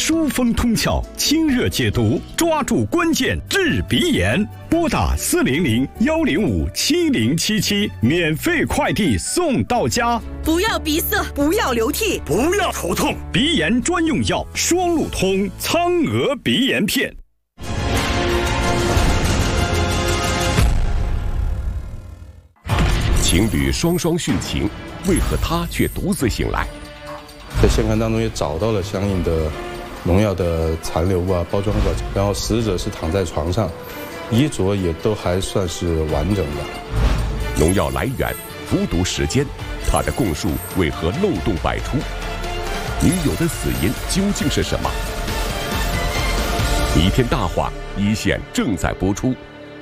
疏风通窍，清热解毒，抓住关键治鼻炎。拨打400-105-7077，免费快递送到家。 不要鼻塞，不要流涕， 不要头痛，鼻炎专用药双鹿通苍娥鼻炎片。 情侣双双殉情，为何他却独自醒来？ 在现场当中也找到了相应的农药的残留啊、包装的，然后死者是躺在床上，衣着也都还算是完整的。 农药来源、服毒时间，他的供述为何漏洞百出？女友的死因究竟是什么？《弥天大话》一线正在播出。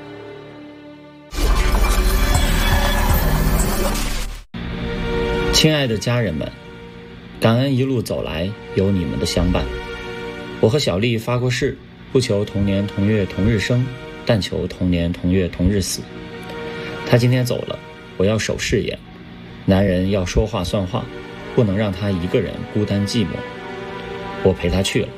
亲爱的家人们，感恩一路走来有你们的相伴。我和小丽发过誓，不求同年同月同日生，但求同年同月同日死。她今天走了，我要守誓言，男人要说话算话，不能让她一个人孤单寂寞。我陪她去了。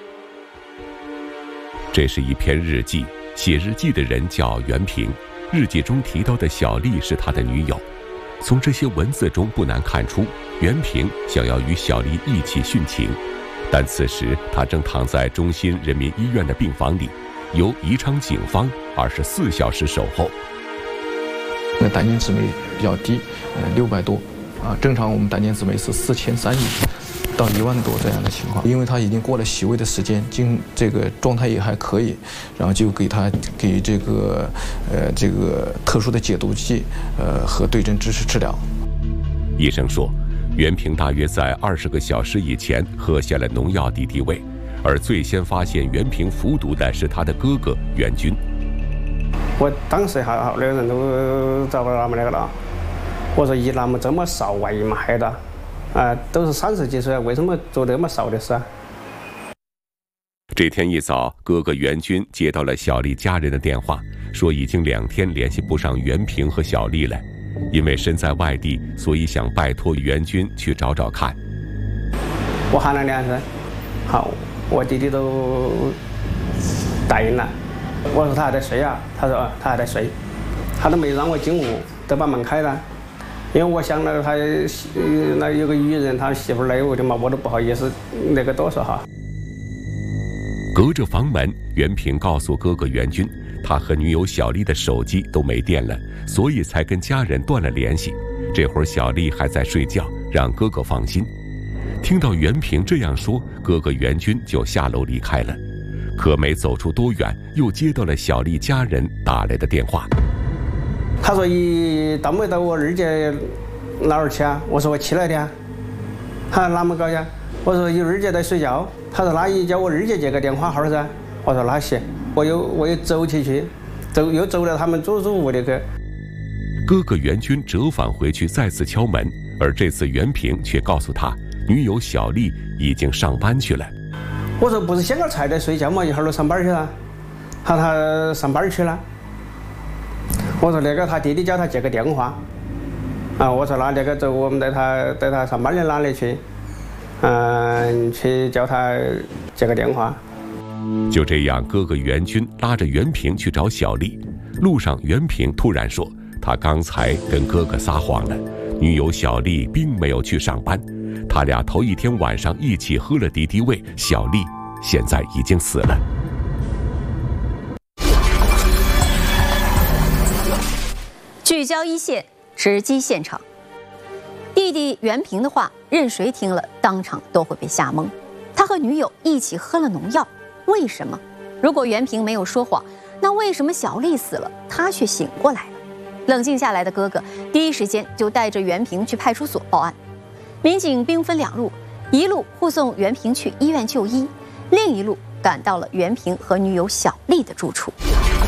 这是一篇日记，写日记的人叫袁平，日记中提到的小丽是他的女友。从这些文字中不难看出，袁平想要与小丽一起殉情，但此时他正躺在中心人民医院的病房里，由宜昌警方24小时守候。 那胆碱酯酶比较低，600多啊，正常我们胆碱酯酶是4300到1万多这样的情况。因为他已经过了洗胃的时间，这个状态也还可以，然后就给这个特殊的解毒剂和对症支持治疗。 医生说，袁平大约在20个小时以前喝下了农药敌敌畏，而最先发现袁平服毒的是他的哥哥袁军。 我当时好多人都找不到他们那个了，我说一那么这么少外卖的。都是30几岁，为什么做这么少的事啊？ 这天一早，哥哥袁军接到了小丽家人的电话，说已经2天联系不上袁平和小丽了，因为身在外地，所以想拜托袁军去找找看。 我喊了2声，好，我弟弟都答应了。我说他还在睡啊，他说他还在睡，他都没让我进屋，都把门开了。因为我想了他那有个女人，他媳妇来我的嘛，我都不好意思那个多说哈。 隔着房门，袁平告诉哥哥袁军，他和女友小丽的手机都没电了，所以才跟家人断了联系。这会儿小丽还在睡觉，让哥哥放心。听到袁平这样说，哥哥袁军就下楼离开了。可没走出多远，又接到了小丽家人打来的电话。 他说你到没到我二姐哪儿去啊？我说我起来的啊。他说哪么搞呀？我说有二姐在睡觉。他说那你叫我二姐接个电话号噻。我说那行，我又走起去，又走到他们祖祖屋里去。 哥哥袁军折返回去再次敲门，而这次袁平却告诉他，女友小丽已经上班去了。 我说不是现在才在睡觉嘛，一会儿都上班去了。他上班去了。我说那个他弟弟叫他接个电话，我说那个走，我们带他上班的哪里去，去叫他接个电话。 就这样，哥哥袁军拉着袁平去找小丽。路上，袁平突然说，他刚才跟哥哥撒谎了，女友小丽并没有去上班，他俩头一天晚上一起喝了敌敌畏，小丽现在已经死了。 聚焦一线，直击现场。弟弟袁平的话，任谁听了当场都会被吓懵。他和女友一起喝了农药，为什么？如果袁平没有说谎，那为什么小丽死了，他却醒过来了？冷静下来的哥哥第一时间就带着袁平去派出所报案。民警兵分2路，一路护送袁平去医院就医，另一路赶到了袁平和女友小丽的住处。